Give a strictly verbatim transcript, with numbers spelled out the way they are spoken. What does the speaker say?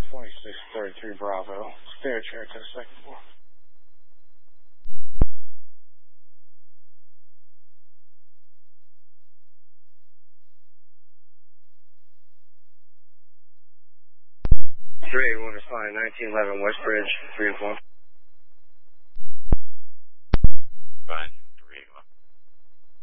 twenty-six thirty-three Bravo. Stair chair to the second floor. three eighty-one is fine. nineteen eleven West Bridge, three and four. Fine.